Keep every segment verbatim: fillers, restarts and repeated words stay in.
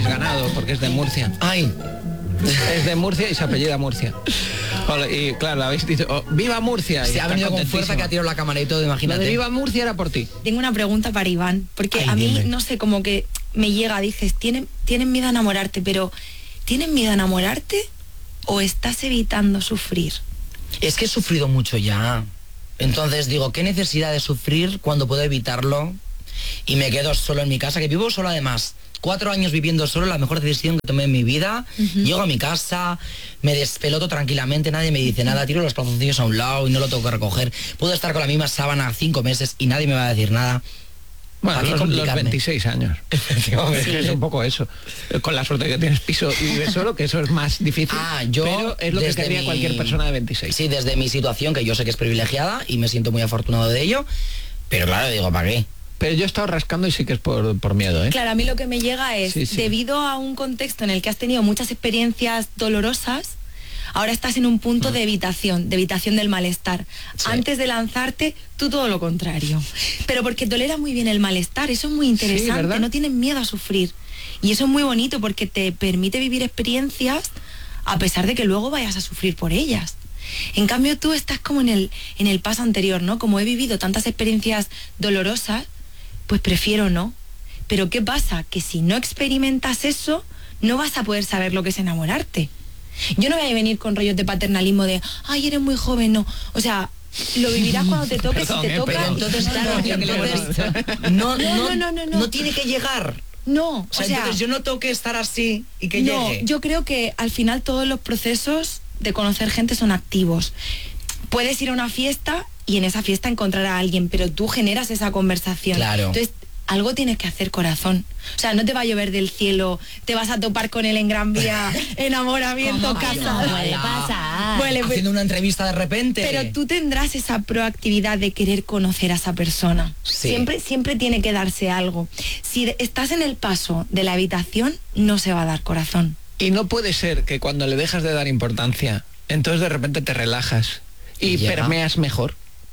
habéis ganado, porque es de Murcia. Ay. Es de Murcia y se apellida Murcia. Hola, y claro, habéis dicho, oh, ¡viva Murcia! Se ha venido con fuerza que ha tirado la cámara y todo, imagínate. Lo de ¡viva Murcia! Era por ti. Tengo una pregunta para Iván, porque Ay, a mí, dime. no sé, como que me llega, dices, ¿tienen, tienen miedo a enamorarte, pero ¿tienes miedo a enamorarte o estás evitando sufrir? Es que he sufrido mucho ya. Entonces digo, ¿qué necesidad de sufrir cuando puedo evitarlo? Y me quedo solo en mi casa, que vivo solo además. Cuatro años viviendo solo, la mejor decisión que tomé en mi vida. Uh-huh. Llego a mi casa, me despeloto tranquilamente, nadie me dice nada, tiro los calzoncillos a un lado y no lo tengo que recoger. Puedo estar con la misma sábana cinco meses y nadie me va a decir nada. Bueno, los, los veintiséis años. Efectivamente, sí. Es un poco eso. Con la suerte que tienes piso y vives solo, que eso es más difícil. Ah, yo pero es lo que querría mi... cualquier persona de veintiséis. Sí, desde mi situación, que yo sé que es privilegiada y me siento muy afortunado de ello. Pero claro, digo, ¿para qué? Pero yo he estado rascando y sí que es por, por miedo, ¿eh? Claro, a mí lo que me llega es, sí, sí. debido a un contexto en el que has tenido muchas experiencias dolorosas, ahora estás en un punto de evitación, de evitación del malestar. Sí. Antes de lanzarte, tú todo lo contrario. Pero porque toleras muy bien el malestar, eso es muy interesante, sí, no tienes miedo a sufrir. Y eso es muy bonito porque te permite vivir experiencias a pesar de que luego vayas a sufrir por ellas. En cambio, tú estás como en el, en el paso anterior, ¿no? Como he vivido tantas experiencias dolorosas, pues prefiero no. Pero ¿qué pasa? Que si no experimentas eso, no vas a poder saber lo que es enamorarte. Yo no voy a venir con rollos de paternalismo de, ay, eres muy joven, no. O sea, lo vivirás cuando te toque, Perdón, si te eh, toca. Pero entonces, claro, no, no, no, no, no, no, no tiene que llegar. No, o sea, o sea, entonces yo no tengo que estar así y que no, llegue. Yo creo que al final todos los procesos de conocer gente son activos. Puedes ir a una fiesta y en esa fiesta encontrar a alguien, pero tú generas esa conversación. Claro. Entonces, algo tienes que hacer, corazón. O sea, no te va a llover del cielo, te vas a topar con él en Gran Vía, enamoramiento, casa. Puede pasar. Bueno, pues, haciendo una entrevista de repente. Pero tú tendrás esa proactividad de querer conocer a esa persona. Sí. Siempre, siempre tiene que darse algo. Si estás en el paso de la habitación, no se va a dar, corazón. Y no puede ser que cuando le dejas de dar importancia, entonces de repente te relajas y, y permeas mejor.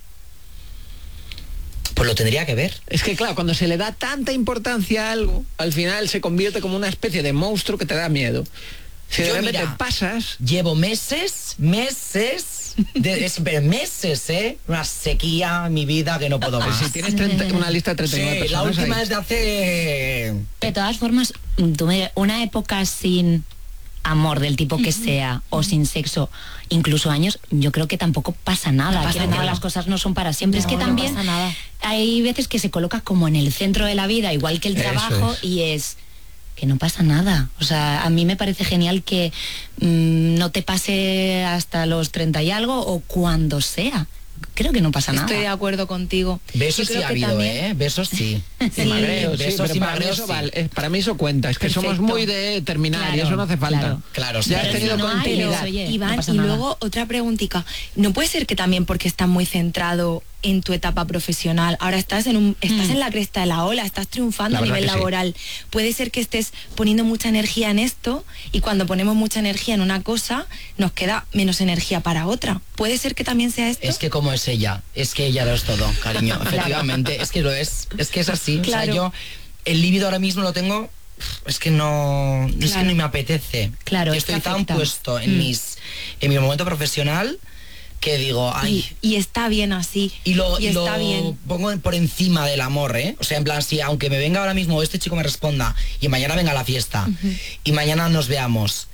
Pues lo tendría que ver. Es que claro, cuando se le da tanta importancia a algo, al final se convierte como una especie de monstruo que te da miedo. Si Yo, de repente mira, pasas... Llevo meses, meses, de, es, meses, ¿eh? Una sequía en mi vida que no puedo más. Si tienes treinta, una lista de treinta y nueve sí, personas la última ahí. es de hace... De todas formas, tú me, una época sin amor del tipo que sea o sin sexo, incluso años, yo creo que tampoco pasa nada. No pasa Quiero nada. decir, las cosas no son para siempre. No, es que no también pasa nada. Hay veces que se coloca como en el centro de la vida, igual que el trabajo, es. y es que no pasa nada. O sea, a mí me parece genial que mmm, no te pase hasta los treinta y algo o cuando sea. Creo que no pasa nada. Estoy de acuerdo contigo. Besos sí ha habido, también... ¿eh? Besos sí. Sí, magreos, sí, besos pero y para, mí magreos eso sí. vale, eh, para mí eso cuenta. Es que Perfecto. somos muy de terminar Claro, y eso no hace falta. claro. Claro, sí. Ya has Pero tenido si no hay, continuidad. pues, oye, Iván, no pasa y nada. luego otra preguntita. ¿No puede ser que también porque estás muy centrado en tu etapa profesional, ahora estás en un estás Mm. en la cresta de la ola, estás triunfando La a verdad nivel que sí. laboral? Puede ser que estés poniendo mucha energía en esto y cuando ponemos mucha energía en una cosa, nos queda menos energía para otra. ¿Puede ser que también sea esto? Es que como es ella, es que ella lo es todo, cariño. Efectivamente, es que lo es. Es que es así. Claro. O sea, yo el líbido ahora mismo lo tengo. Es que no, es Claro. que ni me apetece. Claro, Yo es que estoy tan afecta. puesto en Mm. mis, en mi momento profesional que digo, ay. y, y está bien así. Y lo, y y está lo bien. pongo por encima del amor, ¿eh? O sea, en plan, si aunque me venga ahora mismo este chico me responda y mañana venga a la fiesta uh-huh. y mañana nos veamos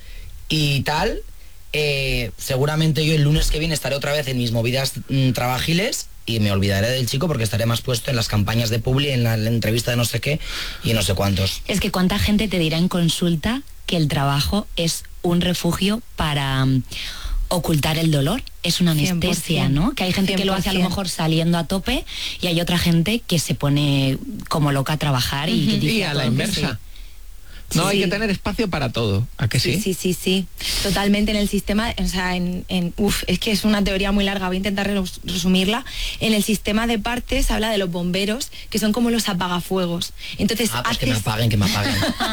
y tal, eh, seguramente yo el lunes que viene estaré otra vez en mis movidas mm, trabajiles y me olvidaré del chico porque estaré más puesto en las campañas de Publi, en la, en la entrevista de no sé qué y no sé cuántos. Es que cuánta gente te dirá en consulta que el trabajo es un refugio para um, ocultar el dolor, es una anestesia, cien por ciento. ¿no? Que hay gente que lo hace a lo mejor saliendo a tope y hay otra gente que se pone como loca a trabajar. Uh-huh. y, que dice y a la inversa. No, sí, hay sí. que tener espacio para todo. ¿A que sí? Sí, sí, sí, sí. Totalmente en el sistema, o sea, en, en uf, es que es una teoría muy larga, voy a intentar resumirla. En el sistema de partes habla de los bomberos, que son como los apagafuegos. Entonces, ah, pues haces... que me apaguen, que me apaguen.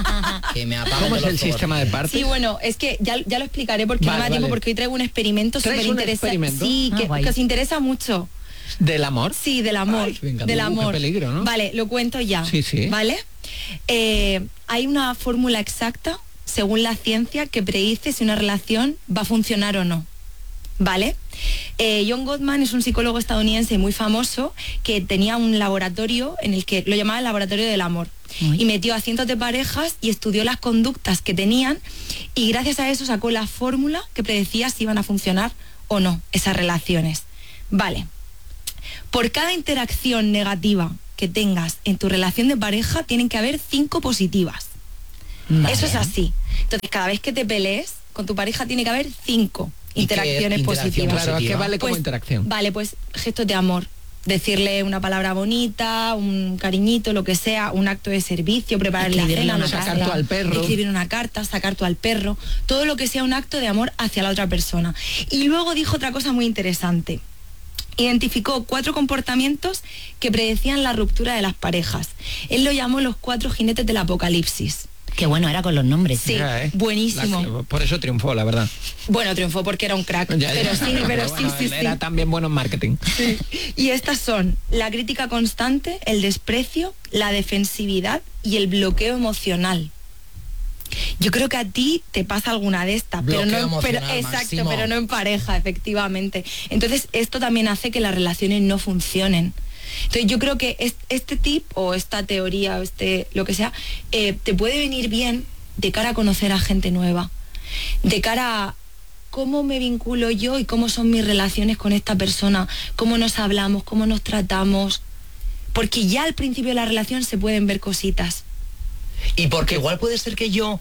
que me apaguen. ¿Cómo es el fuegos. sistema de partes? Sí, bueno, es que ya, ya lo explicaré porque vale, no me da tiempo, vale. porque hoy traigo un experimento súper interesante. Sí, ah, que, que os interesa mucho. ¿Del amor? Sí, del amor. Ay, venga, del uh, amor. qué peligro, ¿no? Vale, lo cuento ya. Sí, sí. ¿Vale? Eh, hay una fórmula exacta, según la ciencia, que predice si una relación va a funcionar o no. ¿Vale? Eh, John Gottman es un psicólogo estadounidense muy famoso que tenía un laboratorio en el que lo llamaba el laboratorio del amor. Uy. Y metió a cientos de parejas y estudió las conductas que tenían y gracias a eso sacó la fórmula que predecía si iban a funcionar o no esas relaciones. Vale. Por cada interacción negativa que tengas en tu relación de pareja tienen que haber cinco positivas. Vale. Eso es así. Entonces cada vez que te pelees con tu pareja tiene que haber cinco interacciones positivas. Claro, ¿qué vale como pues, interacción? Vale, pues gestos de amor. Decirle una palabra bonita, un cariñito, lo que sea, un acto de servicio, prepararle la cena, una sacar tú al perro. Escribir una carta, sacar tú al perro, todo lo que sea un acto de amor hacia la otra persona. Y luego dijo otra cosa muy interesante. Identificó cuatro comportamientos que predecían la ruptura de las parejas. Él lo llamó los cuatro jinetes del apocalipsis. Qué bueno era con los nombres. Sí, ya, ¿eh? Buenísimo. La, por eso triunfó, la verdad. Bueno, triunfó porque era un crack. Ya, ya. Pero sí, pero, pero sí, bueno, sí, era sí. también bueno en marketing. Sí. Y estas son la crítica constante, el desprecio, la defensividad y el bloqueo emocional. Yo creo que a ti te pasa alguna de estas, pero no, pero, exacto, máximo. Pero no en pareja, efectivamente. Entonces, esto también hace que las relaciones no funcionen. Entonces yo creo que este tip o esta teoría o este lo que sea eh, te puede venir bien de cara a conocer a gente nueva, de cara a cómo me vinculo yo y cómo son mis relaciones con esta persona, cómo nos hablamos, cómo nos tratamos, porque ya al principio de la relación se pueden ver cositas. Y porque igual puede ser que yo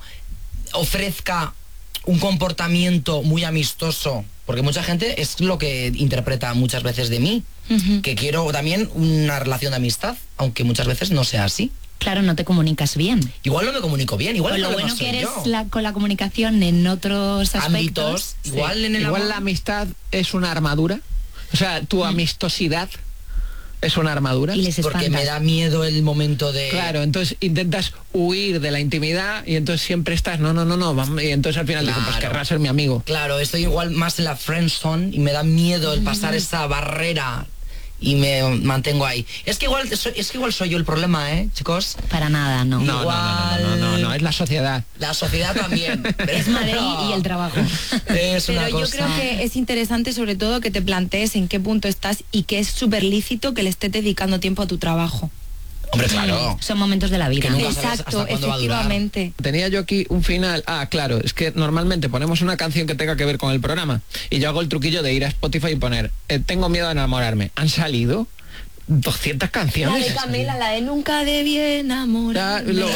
ofrezca un comportamiento muy amistoso, porque mucha gente es lo que interpreta muchas veces de mí, uh-huh. que quiero también una relación de amistad, aunque muchas veces no sea así. Claro, no te comunicas bien. Igual no me comunico bien, igual pues lo bueno que eres yo. La, con la comunicación en otros aspectos. Ámbitos, sí. igual en el igual amor. La amistad es una armadura, o sea, tu mm. amistosidad es una armadura. Y les porque me da miedo el momento de... Claro, entonces intentas huir de la intimidad y entonces siempre estás, no, no, no, no, y entonces al final claro. digo, pues querrá ser mi amigo. Claro, estoy igual más en la friendzone y me da miedo el pasar mm. esa barrera y me mantengo ahí. Es que igual soy, es que igual soy yo el problema, ¿eh, chicos? Para nada, no. No, igual... no, no, no, no, no, es la sociedad. La sociedad también. Es Madrid y el trabajo. Es Pero una yo cosa... creo que es interesante sobre todo que te plantees en qué punto estás y que es súper lícito que le estés dedicando tiempo a tu trabajo. Hombre, claro. Son momentos de la vida. Exacto, efectivamente. Tenía yo aquí un final. Ah, claro, es que normalmente ponemos una canción que tenga que ver con el programa y yo hago el truquillo de ir a Spotify y poner eh, tengo miedo a enamorarme. ¿Han salido? doscientas canciones. La de Camila, la de nunca debí enamorarme. Lo...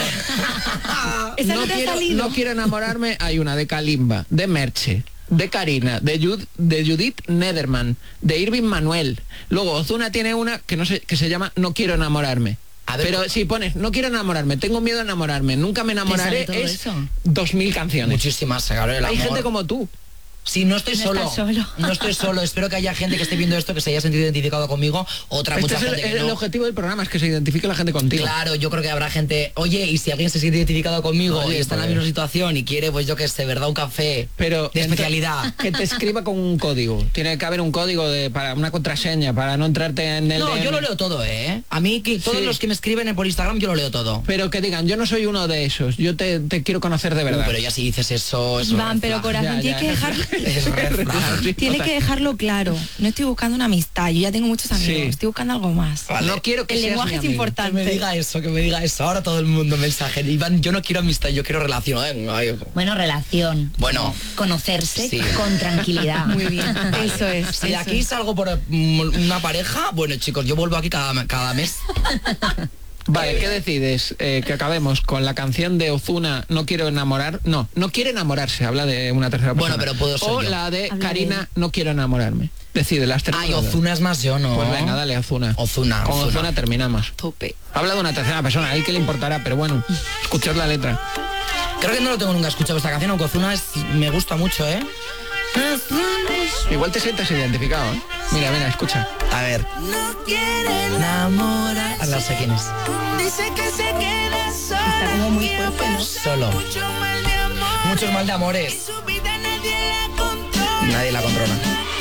¿Esa no, no te quiero, ha salido? No quiero enamorarme. Hay una de Kalimba, de Merche, de Karina, de, Jud, de Judith Nederman, de Irving Manuel. Luego Ozuna tiene una que no sé, que se llama No quiero enamorarme. A ver, pero si pones no quiero enamorarme, tengo miedo a enamorarme, nunca me enamoraré, es eso? dos mil canciones. Muchísimas, claro, el Hay amor. gente como tú. Sí, no estoy no solo. solo. No estoy solo. Espero que haya gente que esté viendo esto que se haya sentido identificado conmigo. Otra este mucha es gente el, que el no. objetivo del programa es que se identifique la gente contigo. Claro, yo creo que habrá gente, oye, y si alguien se siente identificado conmigo oye, y está pues... en la misma situación y quiere, pues yo que sé, ¿verdad? Un café pero de especialidad. Que te escriba con un código. Tiene que haber un código de para una contraseña, para no entrarte en el... No, yo lo leo todo, ¿eh? A mí, que todos sí. los que me escriben por Instagram, yo lo leo todo. Pero que digan, yo no soy uno de esos, yo te, te quiero conocer de verdad. Uh, pero ya si dices eso... eso Van, pero corazón, tienes que dejar... Tiene que dejarlo claro. No estoy buscando una amistad, yo ya tengo muchos amigos, sí. estoy buscando algo más. Vale. No quiero que el seas lenguaje mi es amigo. importante. Que me diga eso, que me diga eso. Ahora todo el mundo mensaje. Iván, yo no quiero amistad, yo quiero relación. Ay, bueno, relación. Bueno. Conocerse sí. con tranquilidad. Muy bien. Vale. Eso es. Si de eso aquí es. salgo por una pareja, bueno chicos, yo vuelvo aquí cada, cada mes. Vale, ¿qué decides? Eh, que acabemos con la canción de Ozuna, No quiero enamorar. No, no quiere enamorarse, habla de una tercera persona. Bueno, pero puedo ser O yo. la de Habla Karina, de... No quiero enamorarme. Decide las tres. Ay, Ozuna es más yo, ¿no? Pues venga, dale, Ozuna. Ozuna. Con Ozuna, Ozuna terminamos. Tope. Habla de una tercera persona, a él que le importará, pero bueno, escuchad la letra. Creo que no lo tengo nunca escuchado esta canción, aunque Ozuna es, me gusta mucho, ¿eh? Igual te sientes identificado, ¿eh? Mira, mira, escucha. A ver. No quiere enamorar. Ah, no sé quién es. Dice que se queda solo. Está como muy fuerte, ¿no? Solo. Muchos mal de amores. Nadie la controla.